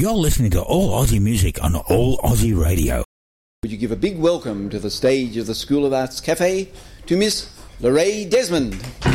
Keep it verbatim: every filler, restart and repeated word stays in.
You're listening to All Aussie Music on All Aussie Radio. Would you give a big welcome to the stage of the School of Arts Cafe to Miss Lorraine Desmond?